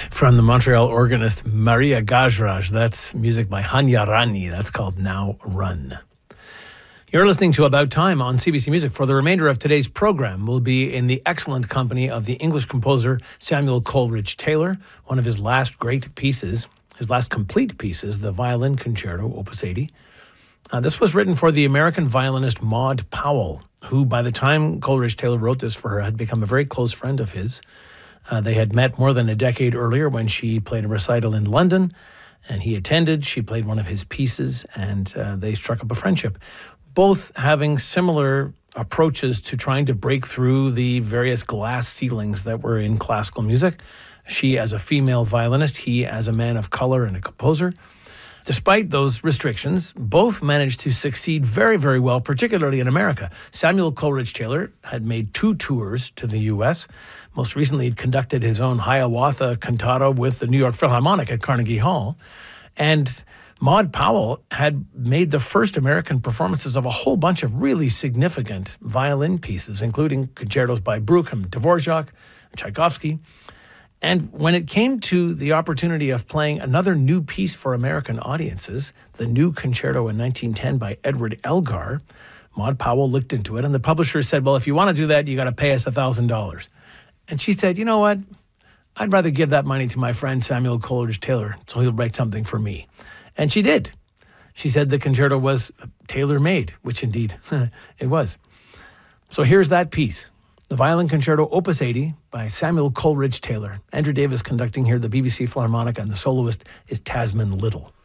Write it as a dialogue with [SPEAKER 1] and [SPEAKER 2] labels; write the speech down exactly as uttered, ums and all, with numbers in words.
[SPEAKER 1] From the Montreal organist Maria Gajraj. That's music by Hanya Rani. That's called Now Run. You're listening to About Time on C B C Music. For the remainder of today's program, we'll be in the excellent company of the English composer Samuel Coleridge Taylor. One of his last great pieces, his last complete pieces, the Violin Concerto, Opus eighty. Uh, this was written for the American violinist Maud Powell, who by the time Coleridge Taylor wrote this for her had become a very close friend of his. Uh, they had met more than a decade earlier when she played a recital in London, and he attended. She played one of his pieces, and uh, they struck up a friendship, both having similar approaches to trying to break through the various glass ceilings that were in classical music. She as a female violinist, he as a man of color and a composer. Despite those restrictions, both managed to succeed very, very well, particularly in America. Samuel Coleridge Taylor had made two tours to the U S. Most recently, he'd conducted his own Hiawatha cantata with the New York Philharmonic at Carnegie Hall. And Maud Powell had made the first American performances of a whole bunch of really significant violin pieces, including concertos by Bruckheim, Dvorak, Tchaikovsky. And when it came to the opportunity of playing another new piece for American audiences, the new concerto in nineteen ten by Edward Elgar, Maud Powell looked into it, and the publisher said, well, if you want to do that, you got to pay us one thousand dollars. And she said, you know what? I'd rather give that money to my friend Samuel Coleridge Taylor, so he'll write something for me. And she did. She said the concerto was tailor-made, which indeed it was. So here's that piece. The Violin Concerto, Opus eighty, by Samuel Coleridge Taylor. Andrew Davis conducting here, the B B C Philharmonic, and the soloist is Tasman Little.